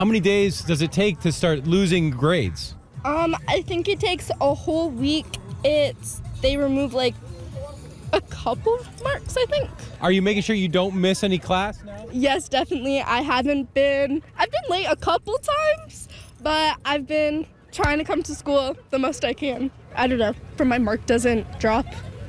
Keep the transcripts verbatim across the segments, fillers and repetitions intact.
How many days does it take to start losing grades? Um, I think it takes a whole week. It's, they remove like a couple of marks, I think. Are you making sure you don't miss any class now? Yes, definitely. I haven't been, I've been late a couple times, but I've been trying to come to school the most I can. I don't know, for my mark doesn't drop.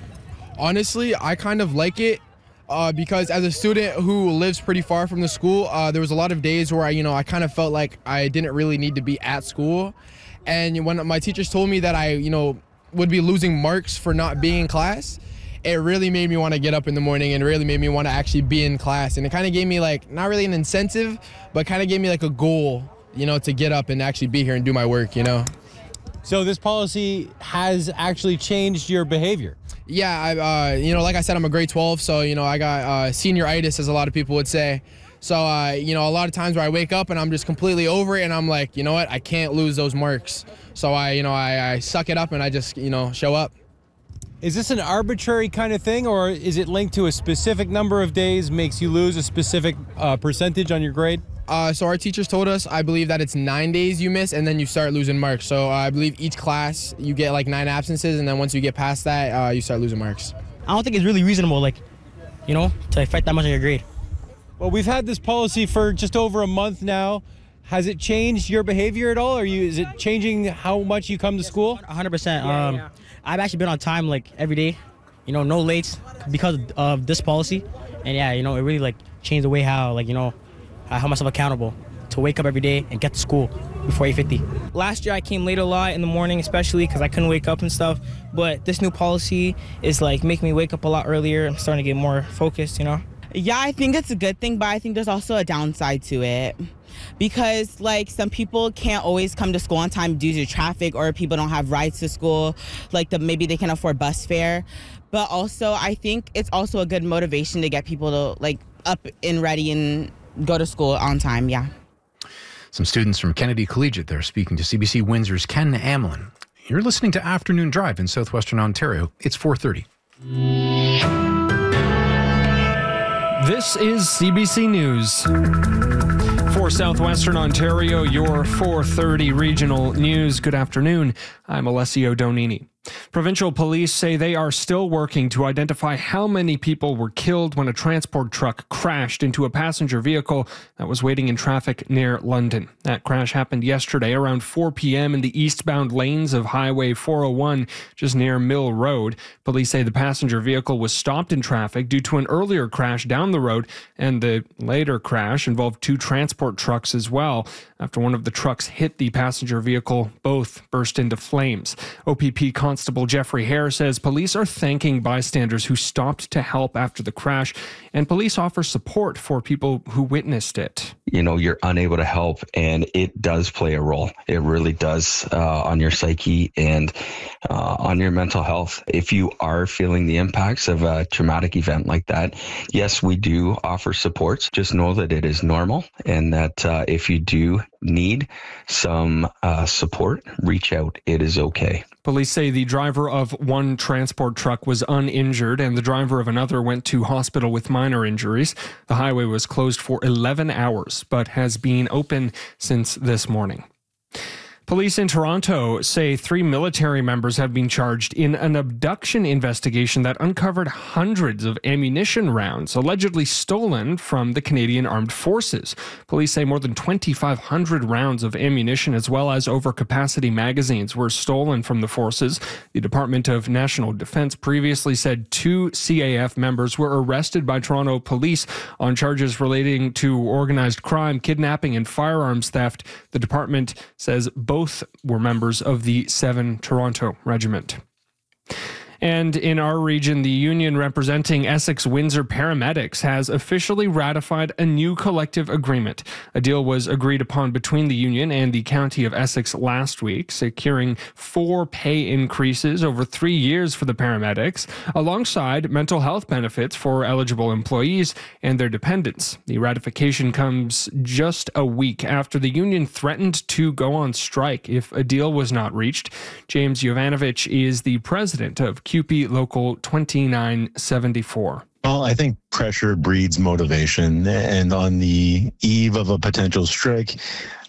Honestly, I kind of like it uh, because as a student who lives pretty far from the school, uh, there was a lot of days where I, you know, I kind of felt like I didn't really need to be at school. And when my teachers told me that I, you know, would be losing marks for not being in class, it really made me want to get up in the morning and really made me want to actually be in class. And it kind of gave me like, not really an incentive, but kind of gave me like a goal, you know, to get up and actually be here and do my work, you know. So this policy has actually changed your behavior? Yeah, I, uh, you know, like I said, I'm a grade twelve, so, you know, I got uh, senioritis, as a lot of people would say. So, uh, you know, a lot of times where I wake up and I'm just completely over it and I'm like, you know what, I can't lose those marks. So I, you know, I, I suck it up and I just, you know, show up. Is this an arbitrary kind of thing, or is it linked to a specific number of days, makes you lose a specific uh, percentage on your grade? Uh, so our teachers told us, I believe that it's nine days you miss and then you start losing marks. So uh, I believe each class you get like nine absences, and then once you get past that, uh, you start losing marks. I don't think it's really reasonable, like, you know, to affect that much on your grade. Well, we've had this policy for just over a month now. Has it changed your behavior at all? Are you, is it changing how much you come to school? one hundred percent. Um, yeah. I've actually been on time like every day, you know, no lates because of this policy. And yeah, you know, it really like changed the way how, like, you know, I hold myself accountable to wake up every day and get to school before eight fifty. Last year I came late a lot in the morning, especially because I couldn't wake up and stuff. But this new policy is like making me wake up a lot earlier. I'm starting to get more focused, you know. Yeah, I think it's a good thing, but I think there's also a downside to it. Because, like, some people can't always come to school on time due to traffic, or people don't have rides to school, like the, maybe they can afford bus fare. But also, I think it's also a good motivation to get people to, like, up and ready and go to school on time, yeah. Some students from Kennedy Collegiate there speaking to C B C Windsor's Ken Amlin. You're listening to Afternoon Drive in southwestern Ontario. It's four thirty. This is C B C News. For Southwestern Ontario, your four thirty regional news. Good afternoon. I'm Alessio Donini. Provincial police say they are still working to identify how many people were killed when a transport truck crashed into a passenger vehicle that was waiting in traffic near London. That crash happened yesterday around four p.m. in the eastbound lanes of Highway four oh one, just near Mill Road. Police say the passenger vehicle was stopped in traffic due to an earlier crash down the road, and the later crash involved two transport trucks as well. After one of the trucks hit the passenger vehicle, both burst into flames. O P P Constable Jeffrey Hare says police are thanking bystanders who stopped to help after the crash, and police offer support for people who witnessed it. You know, you're unable to help, and it does play a role. It really does uh, on your psyche and uh, on your mental health. If you are feeling the impacts of a traumatic event like that, yes, we do offer supports. Just know that it is normal, and that uh, if you do need some uh, support, reach out. It is okay. Police say the driver of one transport truck was uninjured and the driver of another went to hospital with minor injuries. The highway was closed for eleven hours, but has been open since this morning. Police in Toronto say three military members have been charged in an abduction investigation that uncovered hundreds of ammunition rounds allegedly stolen from the Canadian Armed Forces. Police say more than twenty-five hundred rounds of ammunition as well as overcapacity magazines were stolen from the forces. The Department of National Defence previously said two C A F members were arrested by Toronto police on charges relating to organized crime, kidnapping, and firearms theft. The department says both Both were members of the seven Toronto Regiment. And in our region, the union representing Essex-Windsor paramedics has officially ratified a new collective agreement. A deal was agreed upon between the union and the County of Essex last week, securing four pay increases over three years for the paramedics, alongside mental health benefits for eligible employees and their dependents. The ratification comes just a week after the union threatened to go on strike if a deal was not reached. James Jovanovich is the president of C U P E Local twenty-nine seventy-four. Well, I think pressure breeds motivation, and on the eve of a potential strike,